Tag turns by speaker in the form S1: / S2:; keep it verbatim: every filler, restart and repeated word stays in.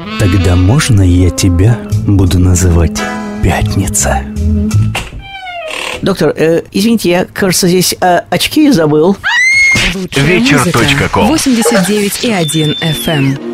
S1: Тогда можно я тебя буду называть Пятница?
S2: Доктор, э, извините, я, кажется, здесь э, очки забыл.
S3: Вечер точка ком восемьдесят девять и один эф эм.